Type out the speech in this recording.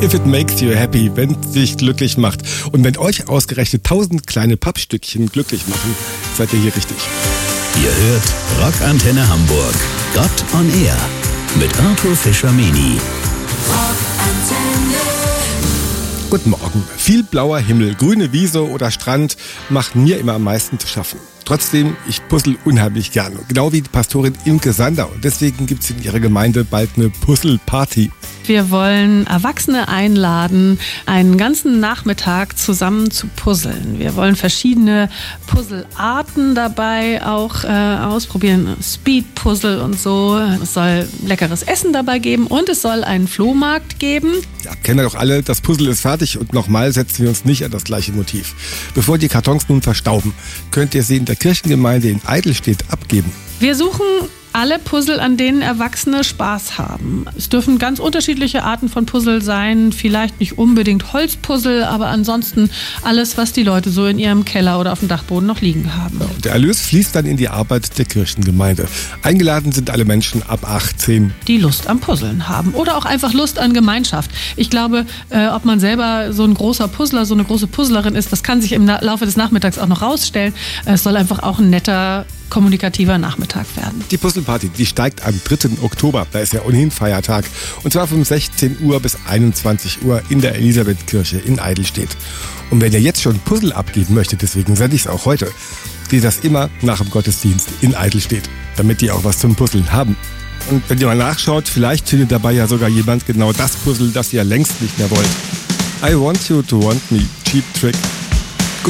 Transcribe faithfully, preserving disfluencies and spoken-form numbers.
If it makes you happy, wenn es dich glücklich macht. Und wenn euch ausgerechnet tausend kleine Pappstückchen glücklich machen, seid ihr hier richtig. Ihr hört Rockantenne Hamburg. Gott on Air mit Arthur Fischer-Meni. Guten Morgen. Viel blauer Himmel, grüne Wiese oder Strand macht mir immer am meisten zu schaffen. Trotzdem, ich puzzle unheimlich gerne. Genau wie die Pastorin Imke Sander. Und deswegen gibt es in ihrer Gemeinde bald eine Puzzle-Party. Wir wollen Erwachsene einladen, einen ganzen Nachmittag zusammen zu puzzeln. Wir wollen verschiedene Puzzlearten dabei auch äh, ausprobieren. Speed-Puzzle und so. Es soll leckeres Essen dabei geben und es soll einen Flohmarkt geben. Ja, kennen wir doch alle, das Puzzle ist fertig und nochmal setzen wir uns nicht an das gleiche Motiv. Bevor die Kartons nun verstauben, könnt ihr sie in der Kirchengemeinde in Eidelstedt abgeben. Wir suchen alle Puzzle, an denen Erwachsene Spaß haben. Es dürfen ganz unterschiedliche Arten von Puzzle sein, vielleicht nicht unbedingt Holzpuzzle, aber ansonsten alles, was die Leute so in ihrem Keller oder auf dem Dachboden noch liegen haben. Ja, der Erlös fließt dann in die Arbeit der Kirchengemeinde. Eingeladen sind alle Menschen ab achtzehn. Die Lust am Puzzeln haben oder auch einfach Lust an Gemeinschaft. Ich glaube, äh, ob man selber so ein großer Puzzler, so eine große Puzzlerin ist, das kann sich im Na- Laufe des Nachmittags auch noch rausstellen. Es soll einfach auch ein netter, kommunikativer Nachmittag werden. Die Puzzleparty, die steigt am dritten Oktober, da ist ja ohnehin Feiertag, und zwar von sechzehn Uhr bis einundzwanzig Uhr in der Elisabethkirche in Eidelstedt. Und wenn ihr jetzt schon Puzzle abgeben möchtet, deswegen sende ich es auch heute, geht das immer nach dem Gottesdienst in Eidelstedt, damit die auch was zum Puzzeln haben. Und wenn ihr mal nachschaut, vielleicht findet dabei ja sogar jemand genau das Puzzle, das ihr längst nicht mehr wollt. I Want You to Want Me, Cheap Trick.